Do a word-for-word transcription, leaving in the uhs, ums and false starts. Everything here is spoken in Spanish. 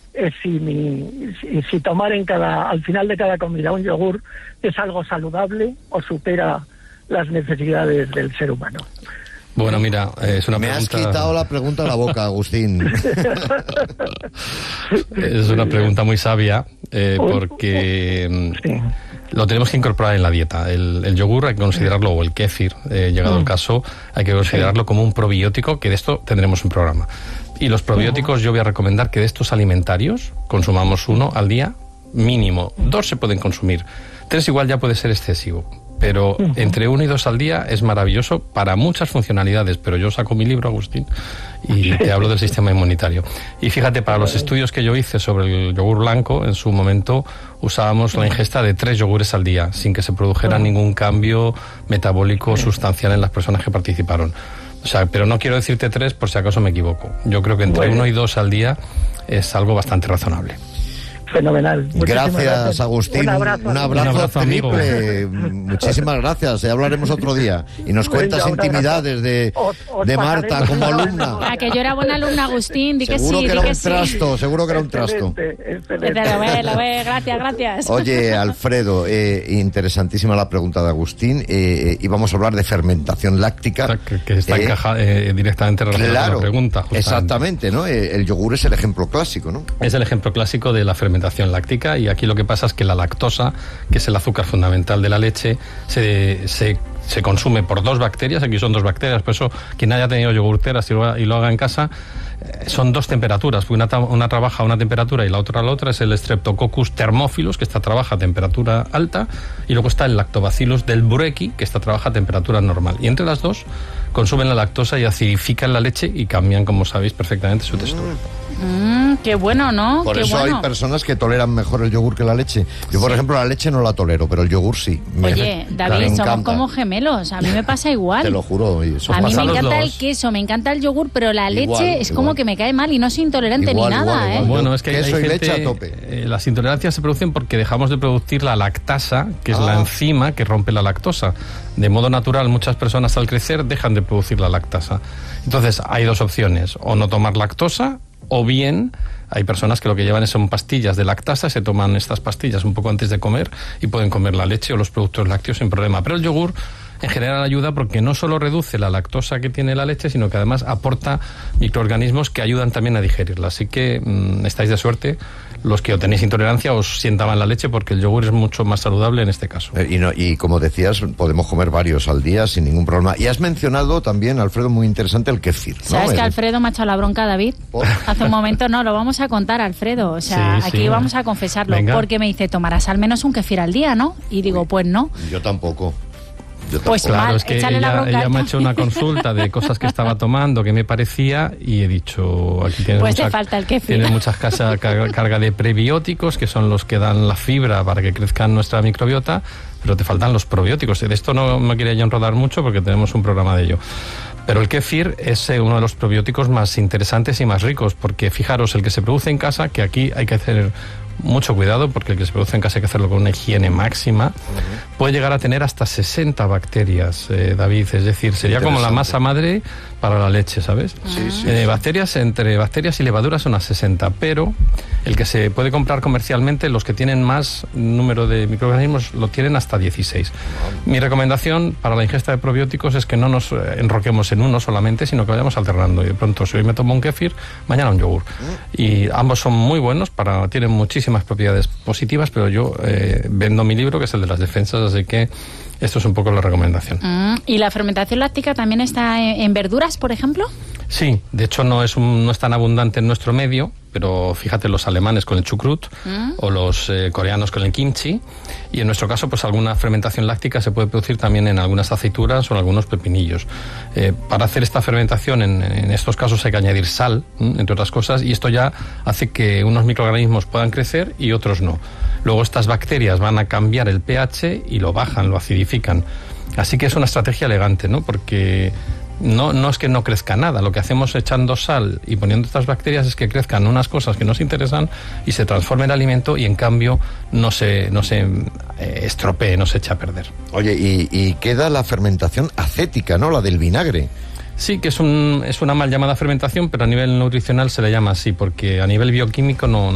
eh, si, mi, si, si tomar en cada, al final de cada comida un yogur es algo saludable o supera las necesidades del ser humano. Bueno, mira, es una Me pregunta... has quitado la pregunta de la boca, Agustín. Es una pregunta muy sabia, eh, porque sí. lo tenemos que incorporar en la dieta. El, el yogur hay que considerarlo, o el kéfir, eh, llegado mm. el caso, hay que considerarlo sí. como un probiótico, que de esto tendremos un programa. Y los probióticos, yo voy a recomendar que de estos alimentarios consumamos uno al día mínimo. Dos se pueden consumir. Tres igual ya puede ser excesivo. Pero uh-huh. entre uno y dos al día es maravilloso para muchas funcionalidades. Pero yo saco mi libro, Agustín, y te hablo del sistema inmunitario. Y fíjate, para los estudios que yo hice sobre el yogur blanco, en su momento usábamos la ingesta de tres yogures al día, sin que se produjera uh-huh. ningún cambio metabólico sustancial en las personas que participaron. O sea, pero no quiero decirte tres por si acaso me equivoco. Yo creo que entre bueno. uno y dos al día es algo bastante razonable. Fenomenal. Gracias, gracias, Agustín. Un abrazo, un abrazo, un abrazo triple. Muchísimas gracias. Ya hablaremos otro día. Y nos cuentas Venga, intimidades de, os, os de Marta como alumna. Ah, que yo era buena alumna, Agustín. Di que seguro sí, que era di un que trasto, sí. seguro que era un trasto. Excelente. Lo ve, lo ve. Gracias, gracias. Oye, Alfredo, eh, interesantísima la pregunta de Agustín. Eh, y vamos a hablar de fermentación láctica. Que, que está eh, encajada eh, directamente relacionada claro, con la pregunta. Justamente. Exactamente, ¿no? Eh, el yogur es el ejemplo clásico, ¿no? Es el ejemplo clásico de la fermentación láctica. Y aquí lo que pasa es que la lactosa, que es el azúcar fundamental de la leche, se, se, se consume por dos bacterias. Aquí son dos bacterias, por eso quien haya tenido yogurteras y lo, y lo haga en casa, eh, son dos temperaturas. Una, una trabaja a una temperatura y la otra a la otra. Es el Streptococcus thermophilus, que esta trabaja a temperatura alta, y luego está el Lactobacillus delbrueckii, que esta trabaja a temperatura normal. Y entre las dos consumen la lactosa y acidifican la leche y cambian, como sabéis, perfectamente su textura. Mm, qué bueno, ¿no? Por qué eso bueno. hay personas que toleran mejor el yogur que la leche. Yo, por sí. ejemplo, la leche no la tolero, pero el yogur sí. Oye, me, David, me somos encanta. como gemelos. A mí me pasa igual. Te lo juro. Eso a mí me encanta dos. el queso, me encanta el yogur, pero la leche igual, es igual. como que me cae mal y no soy intolerante igual, ni nada, igual, ¿eh? igual. Bueno, es que queso hay y gente, leche a tope. Eh, las intolerancias se producen porque dejamos de producir la lactasa, que es ah. la enzima que rompe la lactosa. De modo natural, muchas personas al crecer dejan de producir la lactasa. Entonces, hay dos opciones: o no tomar lactosa, o bien hay personas que lo que llevan son pastillas de lactasa, se toman estas pastillas un poco antes de comer y pueden comer la leche o los productos lácteos sin problema. Pero el yogur en general ayuda porque no solo reduce la lactosa que tiene la leche, sino que además aporta microorganismos que ayudan también a digerirla. Así que mmm, estáis de suerte los que tenéis intolerancia, os sienta mal la leche, porque el yogur es mucho más saludable en este caso. Eh, y, no, y como decías, podemos comer varios al día sin ningún problema. Y has mencionado también, Alfredo, muy interesante, el kéfir, ¿no? ¿Sabes el... que Alfredo me ha echado la bronca, David? ¿Por? Hace un momento no, lo vamos a contar, Alfredo. O sea, sí, aquí sí. vamos a confesarlo. Venga. Porque me dice, tomarás al menos un kéfir al día, ¿no? Y digo, pues no. Yo tampoco. Yo pues claro, mal, es que échale ella, la bronca. ella me ha hecho una consulta de cosas que estaba tomando, que me parecía, y he dicho, aquí tienes pues mucha, te falta el kéfir. Tienes mucha casa, carga, carga de prebióticos, que son los que dan la fibra para que crezca nuestra microbiota, pero te faltan los probióticos. De esto no me quería yo enrodar mucho porque tenemos un programa de ello. Pero el kéfir es uno de los probióticos más interesantes y más ricos, porque fijaros, el que se produce en casa, que aquí hay que hacer mucho cuidado, porque el que se produce en casa hay que hacerlo con una higiene máxima, uh-huh. puede llegar a tener hasta sesenta bacterias, eh, David, es decir, sería como la masa madre para la leche, ¿sabes? Sí, sí, eh, sí. Bacterias, entre bacterias y levaduras son unas sesenta, pero el que se puede comprar comercialmente, los que tienen más número de microorganismos, lo tienen hasta dieciséis. Uh-huh. Mi recomendación para la ingesta de probióticos es que no nos enroquemos en uno solamente, sino que vayamos alternando. Y de pronto, si hoy me tomo un kéfir, mañana un yogur. Uh-huh. Y ambos son muy buenos, para tienen muchísimas propiedades positivas, pero yo eh, vendo mi libro, que es el de las defensas, así que esto es un poco la recomendación. Mm, ¿Y la fermentación láctica también está en, en verduras, por ejemplo? Sí, de hecho no es, un, no es tan abundante en nuestro medio, pero fíjate los alemanes con el chucrut ¿Mm? o los eh, coreanos con el kimchi, y en nuestro caso pues alguna fermentación láctica se puede producir también en algunas aceitunas o en algunos pepinillos. Eh, para hacer esta fermentación en, en estos casos hay que añadir sal, ¿m? entre otras cosas, y esto ya hace que unos microorganismos puedan crecer y otros no. Luego estas bacterias van a cambiar el pH y lo bajan, lo acidifican. Así que es una estrategia elegante, ¿no? Porque No, no es que no crezca nada, lo que hacemos echando sal y poniendo estas bacterias es que crezcan unas cosas que nos interesan y se transforme en alimento, y en cambio no se, no se eh, estropee, no se echa a perder. Oye, y, y queda la fermentación acética, ¿no? La del vinagre. Sí, que es, un, es una mal llamada fermentación, pero a nivel nutricional se le llama así, porque a nivel bioquímico no... no